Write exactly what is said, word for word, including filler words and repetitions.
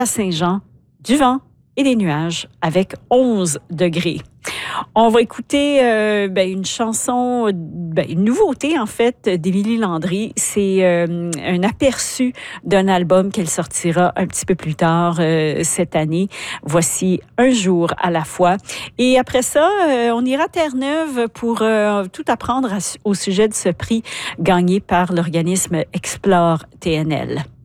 à Saint-Jean, du vent et des nuages avec onze degrés. On va écouter euh, ben, une chanson, ben, une nouveauté en fait d'Émilie Landry. C'est euh, un aperçu d'un album qu'elle sortira un petit peu plus tard euh, cette année. Voici Un jour à la fois. Et après ça, euh, on ira à Terre-Neuve pour euh, tout apprendre à, au sujet de ce prix gagné par l'organisme Explore T N L.